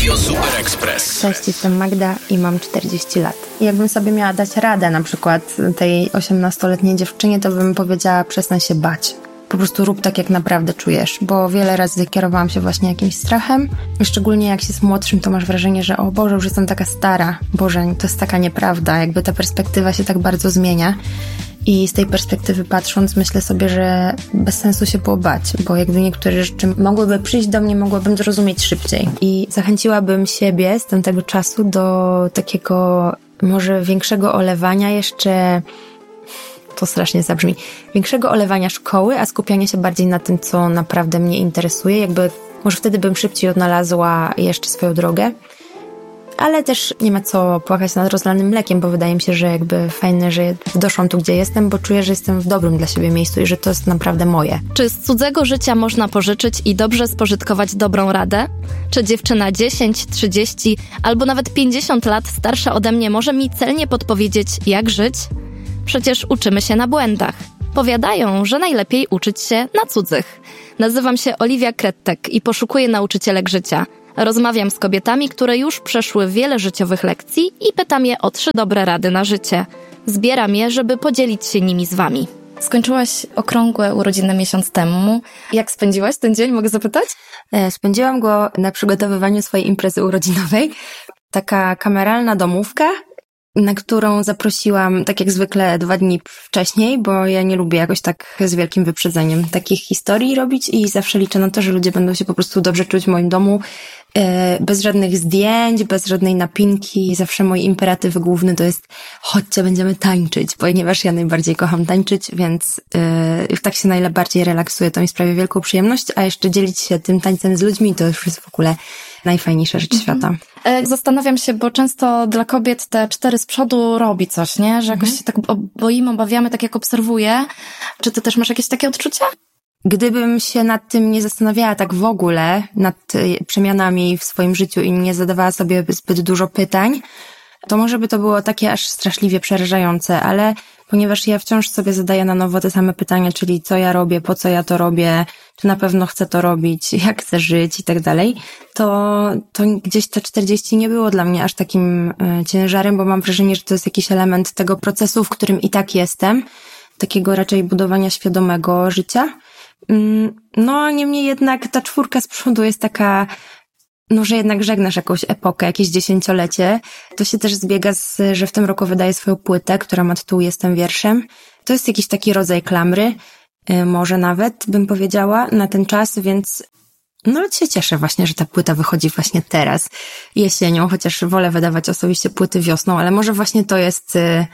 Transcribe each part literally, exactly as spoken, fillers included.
Radio Super Express. Cześć, jestem Magda i mam czterdzieści lat. Jakbym sobie miała dać radę na przykład tej osiemnastoletniej dziewczynie, to bym powiedziała: przestań się bać. Po prostu rób tak, jak naprawdę czujesz, bo wiele razy kierowałam się właśnie jakimś strachem. Szczególnie jak się jest młodszym, to masz wrażenie, że o Boże, już jestem taka stara. Boże, to jest taka nieprawda. Jakby ta perspektywa się tak bardzo zmienia. I z tej perspektywy patrząc, myślę sobie, że bez sensu się było bać, bo jakby niektóre rzeczy mogłyby przyjść do mnie, mogłabym zrozumieć szybciej. I zachęciłabym siebie z tamtego czasu do takiego może większego olewania jeszcze... To strasznie zabrzmi. Większego olewania szkoły, a skupiania się bardziej na tym, co naprawdę mnie interesuje. Jakby może wtedy bym szybciej odnalazła jeszcze swoją drogę. Ale też nie ma co płakać nad rozlanym mlekiem, bo wydaje mi się, że jakby fajne, że doszłam tu, gdzie jestem, bo czuję, że jestem w dobrym dla siebie miejscu i że to jest naprawdę moje. Czy z cudzego życia można pożyczyć i dobrze spożytkować dobrą radę? Czy dziewczyna dziesięć, trzydzieści albo nawet pięćdziesiąt lat starsza ode mnie może mi celnie podpowiedzieć, jak żyć? Przecież uczymy się na błędach. Powiadają, że najlepiej uczyć się na cudzych. Nazywam się Oliwia Krettek i poszukuję nauczycielek życia. Rozmawiam z kobietami, które już przeszły wiele życiowych lekcji i pytam je o trzy dobre rady na życie. Zbieram je, żeby podzielić się nimi z wami. Skończyłaś okrągłe urodziny miesiąc temu. Jak spędziłaś ten dzień, mogę zapytać? Spędziłam go na przygotowywaniu swojej imprezy urodzinowej. Taka kameralna domówka, na którą zaprosiłam tak jak zwykle dwa dni wcześniej, bo ja nie lubię jakoś tak z wielkim wyprzedzeniem takich historii robić i zawsze liczę na to, że ludzie będą się po prostu dobrze czuć w moim domu, bez żadnych zdjęć, bez żadnej napinki. Zawsze mój imperatyw główny to jest: chodźcie, będziemy tańczyć, ponieważ ja najbardziej kocham tańczyć, więc yy, tak się najbardziej relaksuję, to mi sprawia wielką przyjemność, a jeszcze dzielić się tym tańcem z ludźmi to już jest w ogóle najfajniejsza rzecz mhm. świata. Zastanawiam się, bo często dla kobiet te cztery z przodu robi coś, nie? Że jakoś mhm. się tak boimy, obawiamy, tak jak obserwuję. Czy ty też masz jakieś takie odczucia? Gdybym się nad tym nie zastanawiała tak w ogóle, nad przemianami w swoim życiu i nie zadawała sobie zbyt dużo pytań, to może by to było takie aż straszliwie przerażające, ale ponieważ ja wciąż sobie zadaję na nowo te same pytania, czyli co ja robię, po co ja to robię, czy na pewno chcę to robić, jak chcę żyć i tak dalej, to, to gdzieś te czterdzieści nie było dla mnie aż takim y, ciężarem, bo mam wrażenie, że to jest jakiś element tego procesu, w którym i tak jestem, takiego raczej budowania świadomego życia. No, a niemniej jednak ta czwórka z przodu jest taka, no, że jednak żegnasz jakąś epokę, jakieś dziesięciolecie. To się też zbiega z, że w tym roku wydaję swoją płytę, która ma tytuł Jestem wierszem. To jest jakiś taki rodzaj klamry, może nawet bym powiedziała, na ten czas, więc no się cieszę właśnie, że ta płyta wychodzi właśnie teraz, jesienią, chociaż wolę wydawać osobiście płyty wiosną, ale może właśnie to jest,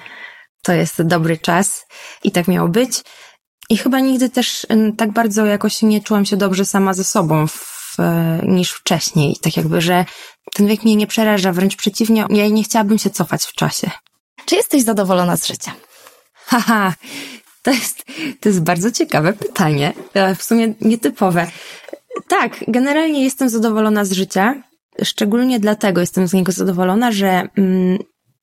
to jest dobry czas i tak miało być. I chyba nigdy też tak bardzo jakoś nie czułam się dobrze sama ze sobą w, niż wcześniej. Tak jakby, że ten wiek mnie nie przeraża, wręcz przeciwnie, ja nie chciałabym się cofać w czasie. Czy jesteś zadowolona z życia? Haha, to jest, to jest bardzo ciekawe pytanie, w sumie nietypowe. Tak, generalnie jestem zadowolona z życia, szczególnie dlatego jestem z niego zadowolona, że, mm,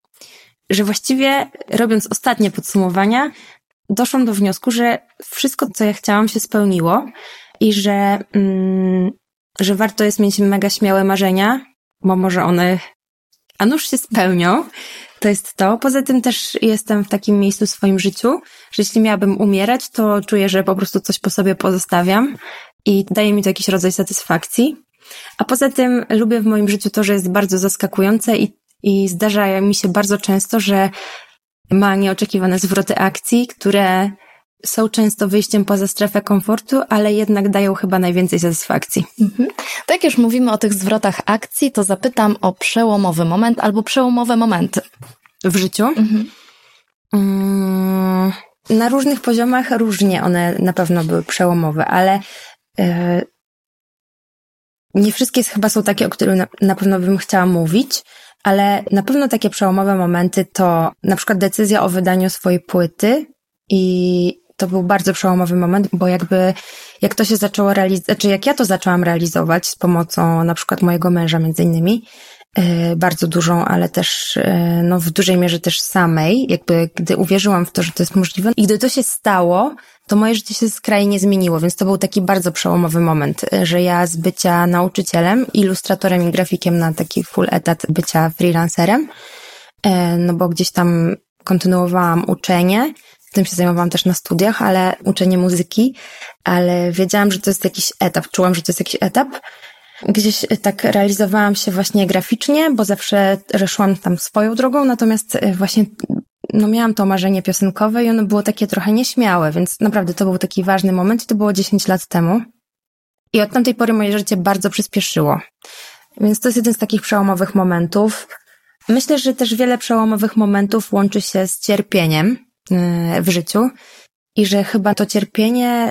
że właściwie robiąc ostatnie podsumowania, doszłam do wniosku, że wszystko, co ja chciałam, się spełniło i że, mm, że warto jest mieć mega śmiałe marzenia, bo może one a nuż się spełnią. To jest to. Poza tym też jestem w takim miejscu w swoim życiu, że jeśli miałabym umierać, to czuję, że po prostu coś po sobie pozostawiam i daje mi to jakiś rodzaj satysfakcji. A poza tym lubię w moim życiu to, że jest bardzo zaskakujące i, i zdarza mi się bardzo często, że ma nieoczekiwane zwroty akcji, które są często wyjściem poza strefę komfortu, ale jednak dają chyba najwięcej satysfakcji. Mhm. Tak jak już mówimy o tych zwrotach akcji, to zapytam o przełomowy moment albo przełomowe momenty. W życiu? Mhm. Hmm, na różnych poziomach różnie one na pewno były przełomowe, ale yy, nie wszystkie chyba są takie, o których na, na pewno bym chciała mówić, ale na pewno takie przełomowe momenty to na przykład decyzja o wydaniu swojej płyty i to był bardzo przełomowy moment, bo jakby jak to się zaczęło realizować, znaczy jak ja to zaczęłam realizować z pomocą na przykład mojego męża między innymi, yy, bardzo dużą, ale też yy, no w dużej mierze też samej, jakby gdy uwierzyłam w to, że to jest możliwe i gdy to się stało, to moje życie się skrajnie zmieniło, więc to był taki bardzo przełomowy moment, że ja z bycia nauczycielem, ilustratorem i grafikiem na taki full etat bycia freelancerem, yy, no bo gdzieś tam kontynuowałam uczenie, tym się zajmowałam też na studiach, ale uczenie muzyki, ale wiedziałam, że to jest jakiś etap, czułam, że to jest jakiś etap. Gdzieś tak realizowałam się właśnie graficznie, bo zawsze szłam tam swoją drogą, natomiast właśnie no miałam to marzenie piosenkowe i ono było takie trochę nieśmiałe, więc naprawdę to był taki ważny moment i to było dziesięć lat temu. I od tamtej pory moje życie bardzo przyspieszyło. Więc to jest jeden z takich przełomowych momentów. Myślę, że też wiele przełomowych momentów łączy się z cierpieniem w życiu i że chyba to cierpienie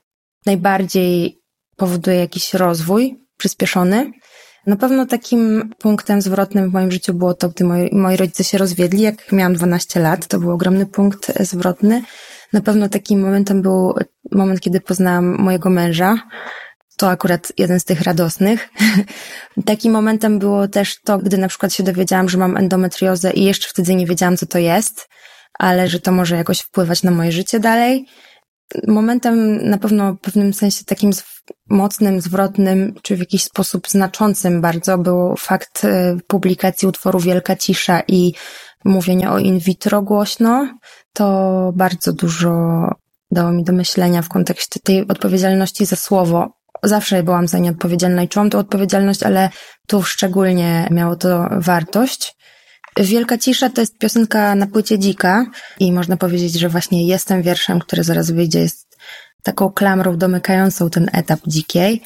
najbardziej powoduje jakiś rozwój przyspieszony. Na pewno takim punktem zwrotnym w moim życiu było to, gdy moi, moi rodzice się rozwiedli, jak miałam dwanaście lat. To był ogromny punkt zwrotny. Na pewno takim momentem był moment, kiedy poznałam mojego męża. To akurat jeden z tych radosnych. Takim momentem było też to, gdy na przykład się dowiedziałam, że mam endometriozę i jeszcze wtedy nie wiedziałam, co to jest, ale że to może jakoś wpływać na moje życie dalej. Momentem na pewno w pewnym sensie takim mocnym, zwrotnym, czy w jakiś sposób znaczącym bardzo był fakt publikacji utworu Wielka Cisza i mówienia o in vitro głośno. To bardzo dużo dało mi do myślenia w kontekście tej odpowiedzialności za słowo. Zawsze byłam za nie odpowiedzialna i czułam tą odpowiedzialność, ale tu szczególnie miało to wartość. Wielka Cisza to jest piosenka na płycie Dzika i można powiedzieć, że właśnie Jestem wierszem, który zaraz wyjdzie, jest taką klamrą domykającą ten etap Dzikiej.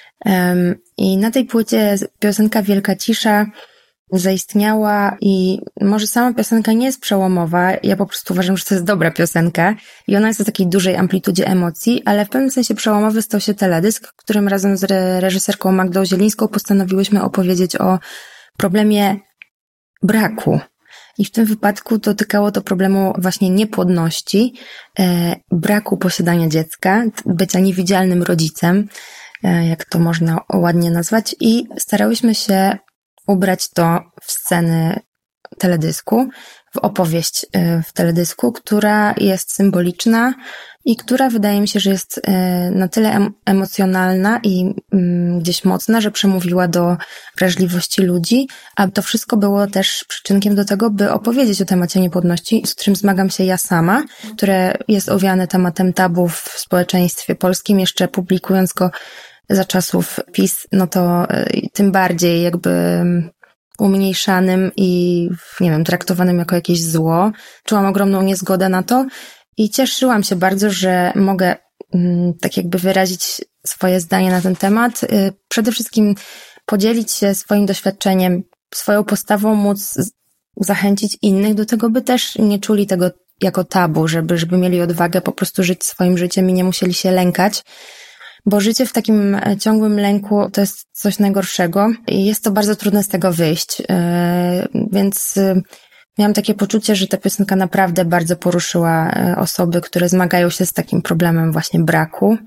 I na tej płycie piosenka Wielka Cisza zaistniała i może sama piosenka nie jest przełomowa, ja po prostu uważam, że to jest dobra piosenka i ona jest o takiej dużej amplitudzie emocji, ale w pewnym sensie przełomowy stał się teledysk, w którym razem z reżyserką Magdą Zielińską postanowiłyśmy opowiedzieć o problemie braku. I w tym wypadku dotykało to problemu właśnie niepłodności, e, braku posiadania dziecka, bycia niewidzialnym rodzicem, e, jak to można ładnie nazwać, i starałyśmy się ubrać to w sceny teledysku, w opowieść w teledysku, która jest symboliczna i która wydaje mi się, że jest na tyle emocjonalna i gdzieś mocna, że przemówiła do wrażliwości ludzi, a to wszystko było też przyczynkiem do tego, by opowiedzieć o temacie niepłodności, z którym zmagam się ja sama, które jest owiane tematem tabu w społeczeństwie polskim, jeszcze publikując go za czasów PiS, no to tym bardziej jakby umniejszanym i, nie wiem, traktowanym jako jakieś zło. Czułam ogromną niezgodę na to i cieszyłam się bardzo, że mogę tak jakby wyrazić swoje zdanie na ten temat. Przede wszystkim podzielić się swoim doświadczeniem, swoją postawą, móc zachęcić innych do tego, by też nie czuli tego jako tabu, żeby, żeby mieli odwagę po prostu żyć swoim życiem i nie musieli się lękać. Bo życie w takim ciągłym lęku to jest coś najgorszego i jest to bardzo trudne z tego wyjść, więc miałam takie poczucie, że ta piosenka naprawdę bardzo poruszyła osoby, które zmagają się z takim problemem właśnie braku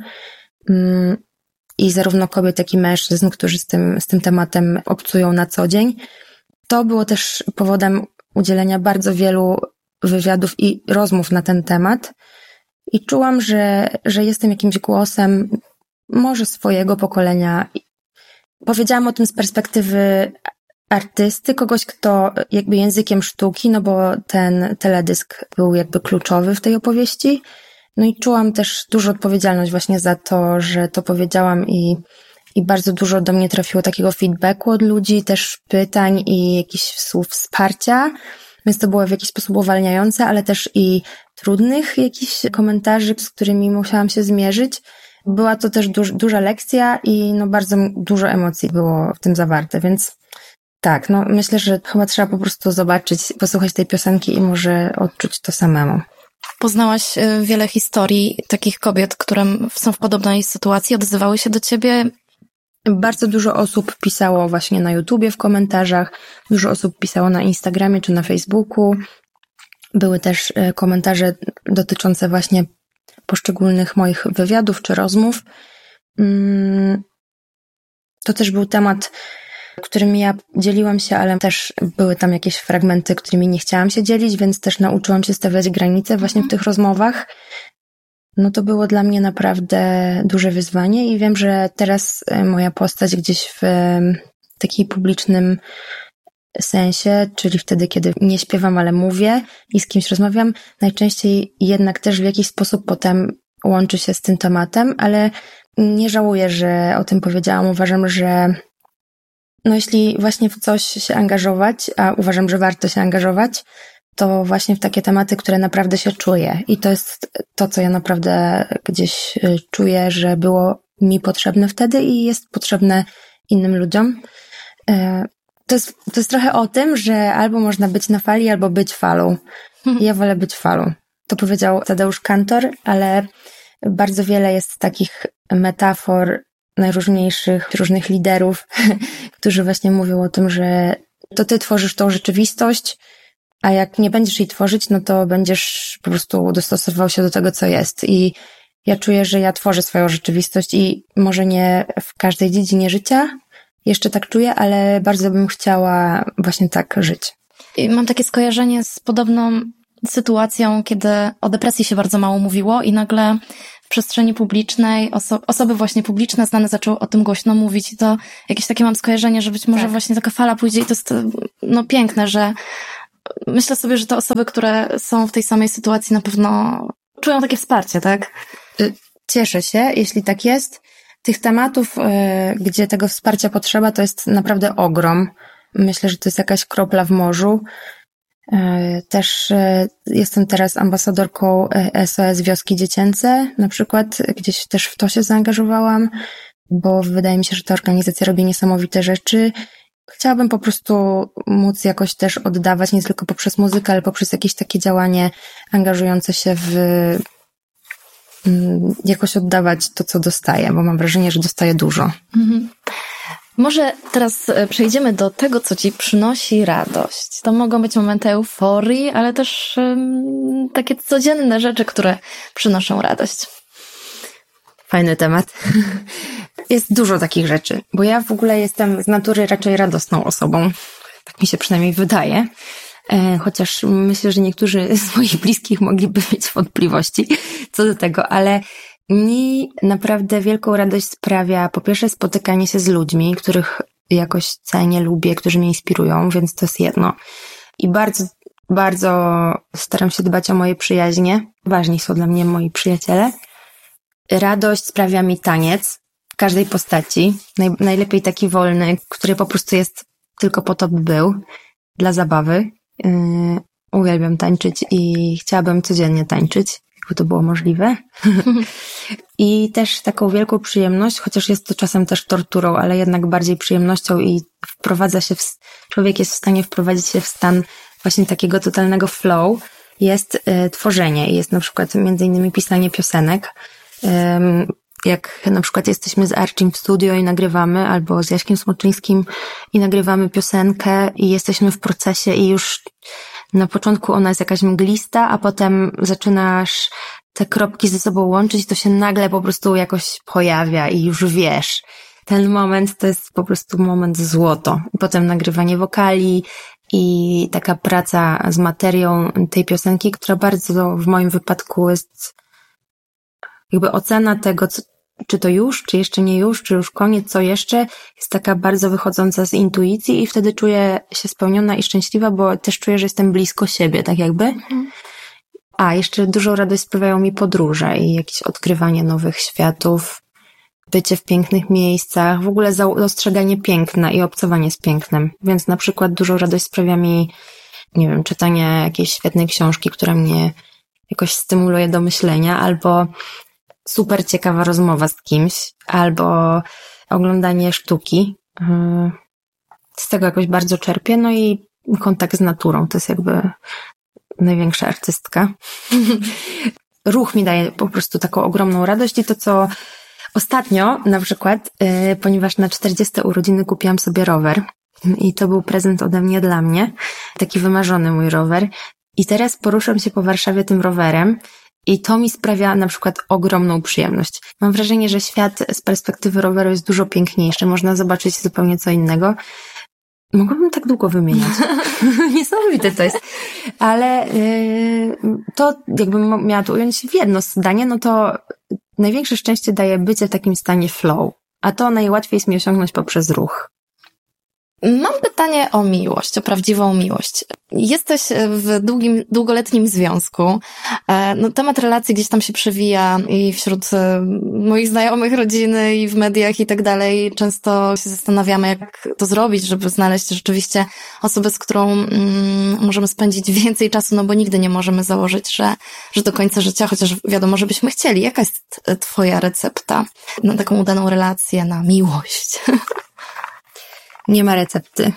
i zarówno kobiet, jak i mężczyzn, którzy z tym, z tym tematem obcują na co dzień. To było też powodem udzielenia bardzo wielu wywiadów i rozmów na ten temat i czułam, że, że jestem jakimś głosem może swojego pokolenia. Powiedziałam o tym z perspektywy artysty, kogoś, kto jakby językiem sztuki, no bo ten teledysk był jakby kluczowy w tej opowieści. No i czułam też dużą odpowiedzialność właśnie za to, że to powiedziałam i, i bardzo dużo do mnie trafiło takiego feedbacku od ludzi, też pytań i jakichś słów wsparcia, więc to było w jakiś sposób uwalniające, ale też i trudnych jakichś komentarzy, z którymi musiałam się zmierzyć. Była to też duż, duża lekcja i no bardzo dużo emocji było w tym zawarte, więc tak, no myślę, że chyba trzeba po prostu zobaczyć, posłuchać tej piosenki i może odczuć to samemu. Poznałaś wiele historii takich kobiet, które są w podobnej sytuacji, odzywały się do ciebie? Bardzo dużo osób pisało właśnie na YouTubie w komentarzach, dużo osób pisało na Instagramie czy na Facebooku. Były też komentarze dotyczące właśnie poszczególnych moich wywiadów czy rozmów. To też był temat, którym ja dzieliłam się, ale też były tam jakieś fragmenty, którymi nie chciałam się dzielić, więc też nauczyłam się stawiać granice właśnie w tych rozmowach. No to było dla mnie naprawdę duże wyzwanie i wiem, że teraz moja postać gdzieś w takim publicznym sensie, czyli wtedy, kiedy nie śpiewam, ale mówię i z kimś rozmawiam, najczęściej jednak też w jakiś sposób potem łączy się z tym tematem, ale nie żałuję, że o tym powiedziałam. Uważam, że no jeśli właśnie w coś się angażować, a uważam, że warto się angażować, to właśnie w takie tematy, które naprawdę się czuję. I to jest to, co ja naprawdę gdzieś czuję, że było mi potrzebne wtedy i jest potrzebne innym ludziom. To jest, to jest trochę o tym, że albo można być na fali, albo być falą. Ja wolę być falą. To powiedział Tadeusz Kantor, ale bardzo wiele jest takich metafor najróżniejszych, różnych liderów, którzy właśnie mówią o tym, że to ty tworzysz tą rzeczywistość, a jak nie będziesz jej tworzyć, no to będziesz po prostu dostosowywał się do tego, co jest. I ja czuję, że ja tworzę swoją rzeczywistość i może nie w każdej dziedzinie życia jeszcze tak czuję, ale bardzo bym chciała właśnie tak żyć. I mam takie skojarzenie z podobną sytuacją, kiedy o depresji się bardzo mało mówiło i nagle w przestrzeni publicznej oso- osoby właśnie publiczne, znane zaczęły o tym głośno mówić i to jakieś takie mam skojarzenie, że być może tak. Właśnie taka fala pójdzie i to jest no piękne, że myślę sobie, że te osoby, które są w tej samej sytuacji na pewno czują takie wsparcie, tak? Cieszę się, jeśli tak jest. Tych tematów, gdzie tego wsparcia potrzeba, to jest naprawdę ogrom. Myślę, że to jest jakaś kropla w morzu. Też jestem teraz ambasadorką S O S Wioski Dziecięce, na przykład gdzieś też w to się zaangażowałam, bo wydaje mi się, że ta organizacja robi niesamowite rzeczy. Chciałabym po prostu móc jakoś też oddawać, nie tylko poprzez muzykę, ale poprzez jakieś takie działanie angażujące się w jakoś oddawać to, co dostaję, bo mam wrażenie, że dostaję dużo. Mhm. Może teraz przejdziemy do tego, co ci przynosi radość. To mogą być momenty euforii, ale też um, takie codzienne rzeczy, które przynoszą radość. Fajny temat. Jest dużo takich rzeczy, bo ja w ogóle jestem z natury raczej radosną osobą. Tak mi się przynajmniej wydaje. Chociaż myślę, że niektórzy z moich bliskich mogliby mieć wątpliwości co do tego, ale mi naprawdę wielką radość sprawia po pierwsze spotykanie się z ludźmi, których jakoś cenię, lubię, którzy mnie inspirują, więc to jest jedno. I bardzo, bardzo staram się dbać o moje przyjaźnie. Ważni są dla mnie moi przyjaciele. Radość sprawia mi taniec w każdej postaci. Naj, najlepiej taki wolny, który po prostu jest tylko po to, by był, dla zabawy. Yy, uwielbiam tańczyć i chciałabym codziennie tańczyć, jakby to było możliwe. I też taką wielką przyjemność, chociaż jest to czasem też torturą, ale jednak bardziej przyjemnością i wprowadza się w, człowiek jest w stanie wprowadzić się w stan właśnie takiego totalnego flow, jest y, tworzenie. Jest na przykład między innymi pisanie piosenek. Y, jak na przykład jesteśmy z Archim w studio i nagrywamy, albo z Jaśkiem Smoczyńskim i nagrywamy piosenkę i jesteśmy w procesie i już na początku ona jest jakaś mglista, a potem zaczynasz te kropki ze sobą łączyć i to się nagle po prostu jakoś pojawia i już wiesz. Ten moment to jest po prostu moment złoto. I potem nagrywanie wokali i taka praca z materią tej piosenki, która bardzo w moim wypadku jest jakby ocena tego, co, czy to już, czy jeszcze nie już, czy już koniec, co jeszcze, jest taka bardzo wychodząca z intuicji i wtedy czuję się spełniona i szczęśliwa, bo też czuję, że jestem blisko siebie, tak jakby. Mhm. A, jeszcze dużą radość sprawiają mi podróże i jakieś odkrywanie nowych światów, bycie w pięknych miejscach, w ogóle dostrzeganie piękna i obcowanie z pięknem. Więc na przykład dużą radość sprawia mi, nie wiem, czytanie jakiejś świetnej książki, która mnie jakoś stymuluje do myślenia, albo super ciekawa rozmowa z kimś, albo oglądanie sztuki. Z tego jakoś bardzo czerpię. No i kontakt z naturą, to jest jakby największa artystka. Ruch mi daje po prostu taką ogromną radość i to, co ostatnio na przykład, yy, ponieważ na czterdzieste urodziny kupiłam sobie rower i to był prezent ode mnie dla mnie, taki wymarzony mój rower i teraz poruszam się po Warszawie tym rowerem I to mi sprawia na przykład ogromną przyjemność. Mam wrażenie, że świat z perspektywy roweru jest dużo piękniejszy. Można zobaczyć zupełnie co innego. Mogłabym tak długo wymieniać. Niesamowite to jest. Ale yy, to jakbym miała to ująć w jedno zdanie, no to największe szczęście daje bycie w takim stanie flow. A to najłatwiej jest mi osiągnąć poprzez ruch. Mam pytanie o miłość, o prawdziwą miłość. Jesteś w długim, długoletnim związku. No, temat relacji gdzieś tam się przewija i wśród moich znajomych, rodziny i w mediach i tak dalej. Często się zastanawiamy, jak to zrobić, żeby znaleźć rzeczywiście osobę, z którą mm, możemy spędzić więcej czasu, no bo nigdy nie możemy założyć, że, że do końca życia, chociaż wiadomo, że byśmy chcieli. Jaka jest twoja recepta na taką udaną relację, na miłość? Nie ma recepty.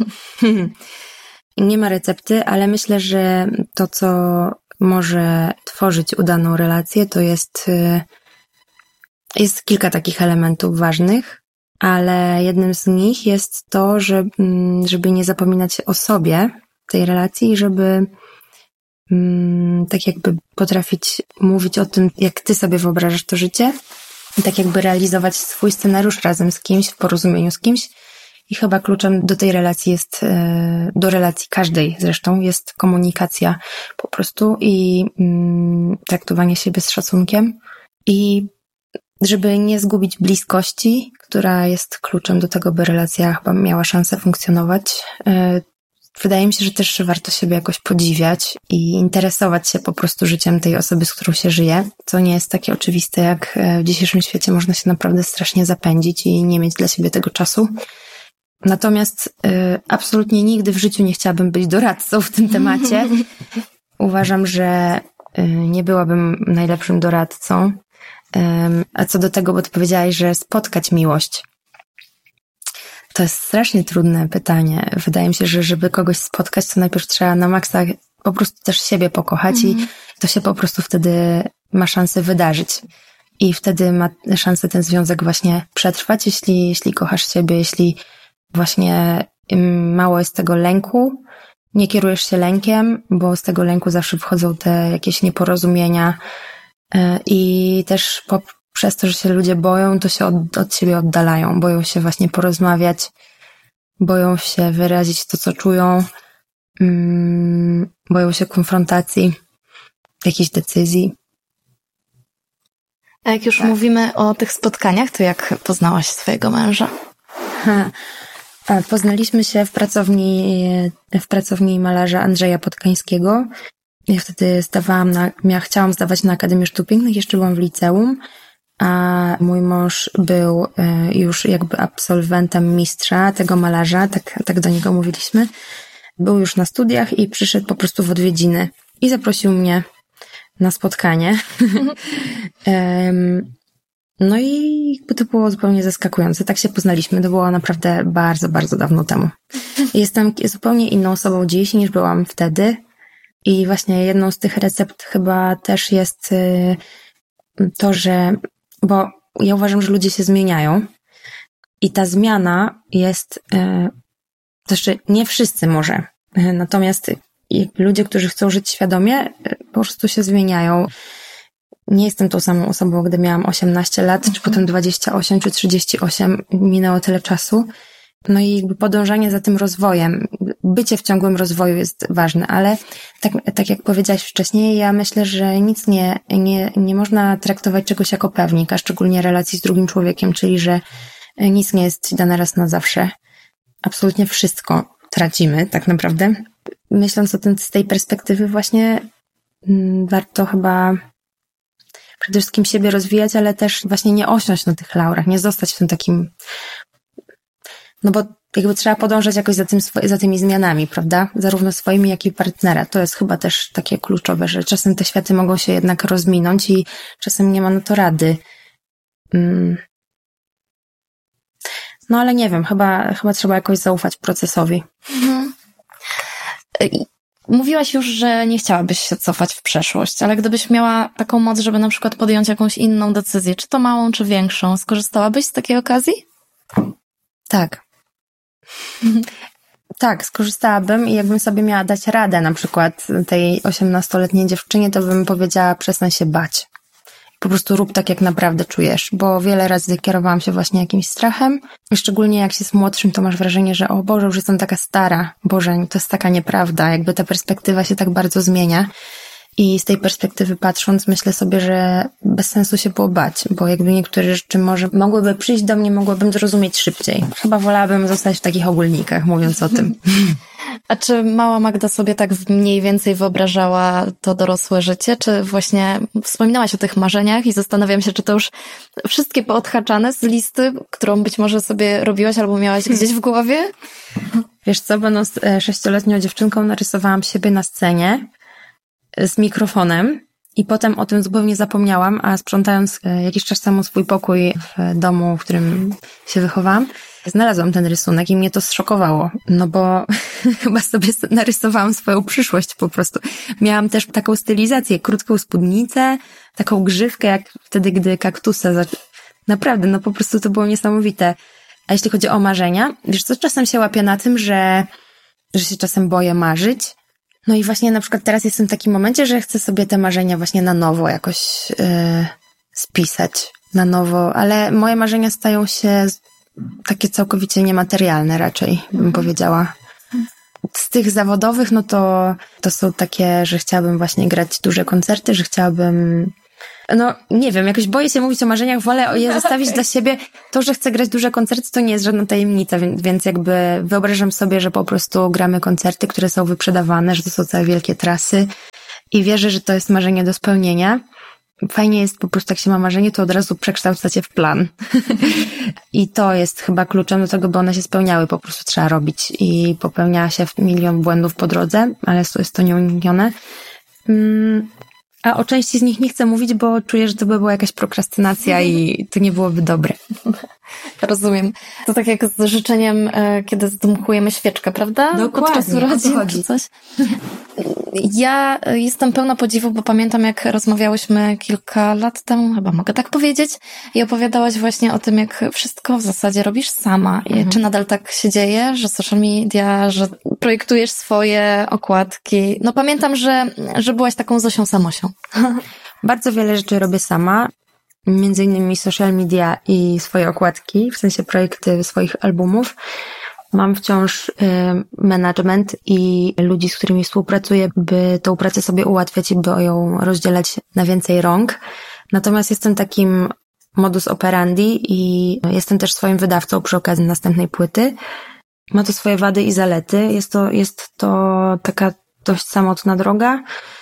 Nie ma recepty, ale myślę, że to, co może tworzyć udaną relację, to jest, jest kilka takich elementów ważnych, ale jednym z nich jest to, że, żeby nie zapominać o sobie w tej relacji i żeby tak jakby potrafić mówić o tym, jak ty sobie wyobrażasz to życie i tak jakby realizować swój scenariusz razem z kimś, w porozumieniu z kimś. I chyba kluczem do tej relacji jest, do relacji każdej zresztą, jest komunikacja po prostu i mm, traktowanie siebie z szacunkiem i żeby nie zgubić bliskości, która jest kluczem do tego, by relacja chyba miała szansę funkcjonować. Wydaje mi się, że też warto siebie jakoś podziwiać i interesować się po prostu życiem tej osoby, z którą się żyje, co nie jest takie oczywiste, jak w dzisiejszym świecie można się naprawdę strasznie zapędzić i nie mieć dla siebie tego czasu. Natomiast y, absolutnie nigdy w życiu nie chciałabym być doradcą w tym temacie. Uważam, że y, nie byłabym najlepszym doradcą. Y, a co do tego, bo ty powiedziałaś, że spotkać miłość. To jest strasznie trudne pytanie. Wydaje mi się, że żeby kogoś spotkać, to najpierw trzeba na maksa po prostu też siebie pokochać mm-hmm. i to się po prostu wtedy ma szansę wydarzyć. I wtedy ma szansę ten związek właśnie przetrwać, jeśli, jeśli kochasz siebie, jeśli właśnie mało jest tego lęku, nie kierujesz się lękiem, bo z tego lęku zawsze wchodzą te jakieś nieporozumienia i też po, przez to, że się ludzie boją, to się od, od siebie oddalają, boją się właśnie porozmawiać, boją się wyrazić to, co czują, mm, boją się konfrontacji, jakichś decyzji. A jak już tak. mówimy o tych spotkaniach, to jak poznałaś swojego męża? Ha. Poznaliśmy się w pracowni, w pracowni malarza Andrzeja Podkańskiego. Ja wtedy zdawałam na, ja chciałam zdawać na Akademię Sztuk Pięknych, jeszcze byłam w liceum, a mój mąż był już jakby absolwentem mistrza tego malarza, tak, tak do niego mówiliśmy. Był już na studiach i przyszedł po prostu w odwiedziny i zaprosił mnie na spotkanie. um, No i jakby to było zupełnie zaskakujące. Tak się poznaliśmy. To było naprawdę bardzo, bardzo dawno temu. Jestem zupełnie inną osobą dziś niż byłam wtedy. I właśnie jedną z tych recept chyba też jest to, że... Bo ja uważam, że ludzie się zmieniają. I ta zmiana jest... To znaczy nie wszyscy może. Natomiast ludzie, którzy chcą żyć świadomie, po prostu się zmieniają. Nie jestem tą samą osobą, gdy miałam osiemnaście lat, czy potem dwadzieścia osiem, czy trzydzieści osiem. Minęło tyle czasu. No i jakby podążanie za tym rozwojem, bycie w ciągłym rozwoju jest ważne, ale tak, tak jak powiedziałaś wcześniej, ja myślę, że nic nie, nie, nie można traktować czegoś jako pewnik, a szczególnie relacji z drugim człowiekiem, czyli że nic nie jest dane raz na zawsze. Absolutnie wszystko tracimy, tak naprawdę. Myśląc o tym z tej perspektywy właśnie m, warto chyba przede wszystkim siebie rozwijać, ale też właśnie nie osiąść na tych laurach, nie zostać w tym takim... No bo jakby trzeba podążać jakoś za, tym, za tymi zmianami, prawda? Zarówno swoimi, jak i partnera. To jest chyba też takie kluczowe, że czasem te światy mogą się jednak rozminąć i czasem nie ma na to rady. No ale nie wiem, chyba, chyba trzeba jakoś zaufać procesowi. Mhm. Mówiłaś już, że nie chciałabyś się cofać w przeszłość, ale gdybyś miała taką moc, żeby na przykład podjąć jakąś inną decyzję, czy to małą, czy większą, skorzystałabyś z takiej okazji? Tak. Tak, skorzystałabym i jakbym sobie miała dać radę na przykład tej osiemnastoletniej dziewczynie, to bym powiedziała, przestań się bać. Po prostu rób tak, jak naprawdę czujesz, bo wiele razy kierowałam się właśnie jakimś strachem. Szczególnie jak się jest młodszym, to masz wrażenie, że o Boże, już jestem taka stara. Boże, to jest taka nieprawda. Jakby ta perspektywa się tak bardzo zmienia. I z tej perspektywy patrząc, myślę sobie, że bez sensu się było bać, bo jakby niektóre rzeczy może mogłyby przyjść do mnie, mogłabym zrozumieć szybciej. Chyba wolałabym zostać w takich ogólnikach, mówiąc o tym. A czy mała Magda sobie tak mniej więcej wyobrażała to dorosłe życie? Czy właśnie wspominałaś o tych marzeniach i zastanawiam się, czy to już wszystkie poodhaczane z listy, którą być może sobie robiłaś albo miałaś gdzieś w głowie? Wiesz co, będąc sześcioletnią dziewczynką, narysowałam siebie na scenie z mikrofonem i potem o tym zupełnie zapomniałam, a sprzątając jakiś czas temu swój pokój w domu, w którym się wychowałam, znalazłam ten rysunek i mnie to zszokowało, no bo chyba sobie narysowałam swoją przyszłość po prostu. Miałam też taką stylizację, krótką spódnicę, taką grzywkę jak wtedy, gdy kaktusa. Za... Naprawdę, no po prostu to było niesamowite. A jeśli chodzi o marzenia, wiesz co, czasem się łapię na tym, że, że się czasem boję marzyć. No i właśnie na przykład teraz jestem w takim momencie, że chcę sobie te marzenia właśnie na nowo jakoś yy, spisać, na nowo, ale moje marzenia stają się takie całkowicie niematerialne raczej, bym powiedziała. Z tych zawodowych, no to, to są takie, że chciałabym właśnie grać duże koncerty, że chciałabym... No, nie wiem, jakoś boję się mówić o marzeniach, wolę je zostawić okay. dla siebie. To, że chcę grać duże koncerty, to nie jest żadna tajemnica, więc jakby wyobrażam sobie, że po prostu gramy koncerty, które są wyprzedawane, że to są całe wielkie trasy i wierzę, że to jest marzenie do spełnienia. Fajnie jest po prostu, jak się ma marzenie, to od razu przekształcać je w plan. I to jest chyba kluczem do tego, by one się spełniały. Po prostu trzeba robić i popełnia się milion błędów po drodze, ale jest to nieuniknione. Mm. A o części z nich nie chcę mówić, bo czuję, że to by była jakaś prokrastynacja i to nie byłoby dobre. Rozumiem. To tak jak z życzeniem, kiedy zdmuchujemy świeczkę, prawda? Dokładnie, podczas urodzin czy coś. Ja jestem pełna podziwu, bo pamiętam, jak rozmawiałyśmy kilka lat temu, chyba mogę tak powiedzieć, i opowiadałaś właśnie o tym, jak wszystko w zasadzie robisz sama. Mhm. Czy nadal tak się dzieje, że social media, że projektujesz swoje okładki? No pamiętam, że, że byłaś taką Zosią Samosią. Bardzo wiele rzeczy robię sama. Między innymi social media i swoje okładki, w sensie projekty swoich albumów. Mam wciąż y, management i ludzi, z którymi współpracuję, by tą pracę sobie ułatwiać i by ją rozdzielać na więcej rąk. Natomiast jestem takim modus operandi i jestem też swoim wydawcą przy okazji następnej płyty. Ma to swoje wady i zalety. Jest to, jest to taka dość samotna droga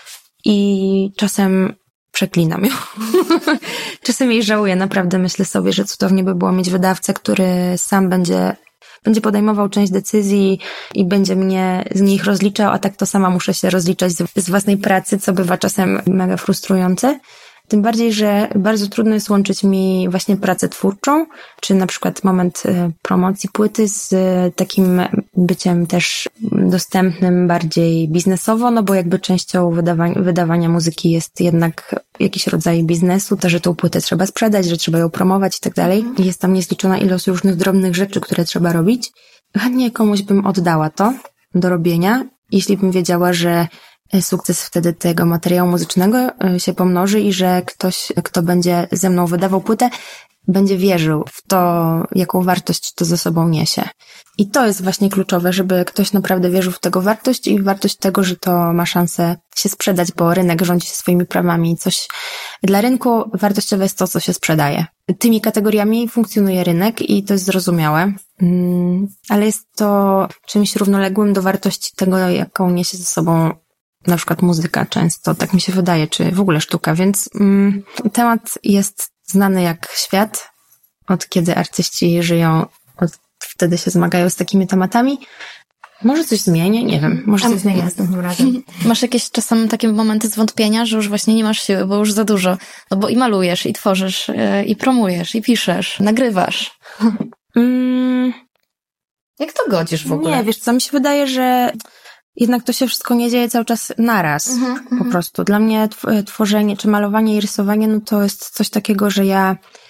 i czasem przeklinam ją. Czasem jej żałuję, naprawdę myślę sobie, że cudownie by było mieć wydawcę, który sam będzie, będzie podejmował część decyzji i będzie mnie z nich rozliczał, a tak to sama muszę się rozliczać z, z własnej pracy, co bywa czasem mega frustrujące. Tym bardziej, że bardzo trudno jest łączyć mi właśnie pracę twórczą, czy na przykład moment promocji płyty z takim byciem też dostępnym bardziej biznesowo, no bo jakby częścią wydawania, wydawania muzyki jest jednak jakiś rodzaj biznesu, to, że tą płytę trzeba sprzedać, że trzeba ją promować i tak dalej. Jest tam niezliczona ilość różnych drobnych rzeczy, które trzeba robić. Chętnie komuś bym oddała to do robienia, jeśli bym wiedziała, że sukces wtedy tego materiału muzycznego się pomnoży i że ktoś, kto będzie ze mną wydawał płytę, będzie wierzył w to, jaką wartość to ze sobą niesie. I to jest właśnie kluczowe, żeby ktoś naprawdę wierzył w tego wartość i wartość tego, że to ma szansę się sprzedać, bo rynek rządzi się swoimi prawami. Coś dla rynku wartościowe jest to, co się sprzedaje. Tymi kategoriami funkcjonuje rynek i to jest zrozumiałe, ale jest to czymś równoległym do wartości tego, jaką niesie ze sobą na przykład muzyka często, tak mi się wydaje, czy w ogóle sztuka, więc mm, temat jest znany jak świat, od kiedy artyści żyją, od wtedy się zmagają z takimi tematami. Może coś zmienię? Nie wiem, może coś zmienię następnym razem. Masz jakieś czasem takie momenty zwątpienia, że już właśnie nie masz siły, bo już za dużo, no bo i malujesz, i tworzysz, i promujesz, i piszesz, nagrywasz. Mm. Jak to godzisz w ogóle? Nie, wiesz co, mi się wydaje, że jednak to się wszystko nie dzieje cały czas naraz, mm-hmm. po prostu. Dla mnie tworzenie, czy malowanie i rysowanie, no to jest coś takiego, że ja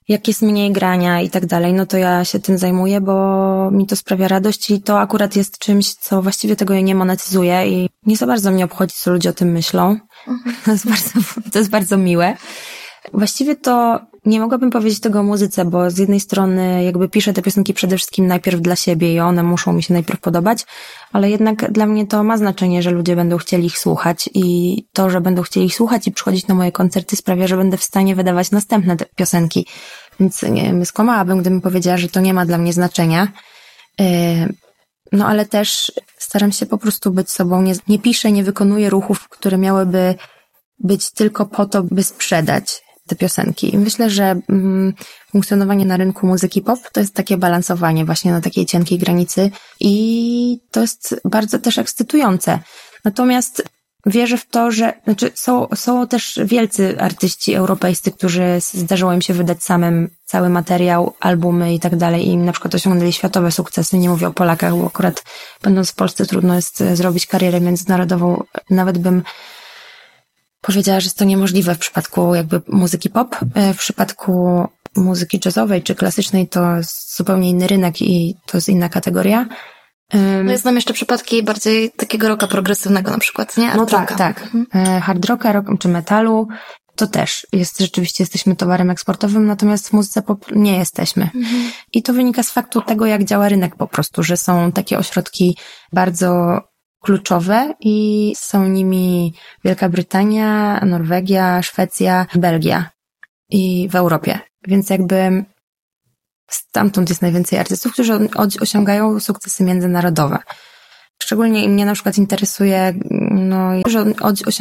jak jest mniej grania i tak dalej, no to ja się tym zajmuję, bo mi to sprawia radość i to akurat jest czymś, co właściwie tego ja nie monetyzuję i nie za bardzo mnie obchodzi, co ludzie o tym myślą. Mhm. To jest bardzo, to jest bardzo miłe. Właściwie to nie mogłabym powiedzieć tego o muzyce, bo z jednej strony jakby piszę te piosenki przede wszystkim najpierw dla siebie i one muszą mi się najpierw podobać, ale jednak dla mnie to ma znaczenie, że ludzie będą chcieli ich słuchać i to, że będą chcieli ich słuchać i przychodzić na moje koncerty sprawia, że będę w stanie wydawać następne te piosenki. Więc nie wiem, skłamałabym, gdybym powiedziała, że to nie ma dla mnie znaczenia. No ale też staram się po prostu być sobą. Nie, nie piszę, nie wykonuję ruchów, które miałyby być tylko po to, by sprzedać te piosenki. I myślę, że mm, funkcjonowanie na rynku muzyki pop to jest takie balansowanie właśnie na takiej cienkiej granicy i to jest bardzo też ekscytujące. Natomiast wierzę w to, że znaczy są, są też wielcy artyści europejscy, którzy zdarzyło im się wydać samym cały materiał, albumy i tak dalej i na przykład osiągnęli światowe sukcesy. Nie mówię o Polakach, bo akurat będąc w Polsce trudno jest zrobić karierę międzynarodową. Nawet bym powiedziała, że jest to niemożliwe w przypadku jakby muzyki pop. W przypadku muzyki jazzowej czy klasycznej to jest zupełnie inny rynek i to jest inna kategoria. No ja znam jeszcze przypadki bardziej takiego rocka progresywnego na przykład, nie? Hard no rocka. tak, tak. Mhm. Hard rocka, rock, czy metalu to też jest, rzeczywiście jesteśmy towarem eksportowym, natomiast w muzyce pop nie jesteśmy. Mhm. I to wynika z faktu tego, jak działa rynek po prostu, że są takie ośrodki bardzo kluczowe i są nimi Wielka Brytania, Norwegia, Szwecja, Belgia i w Europie. Więc jakby stamtąd jest najwięcej artystów, którzy osiągają sukcesy międzynarodowe. Szczególnie mnie na przykład interesuje, no, że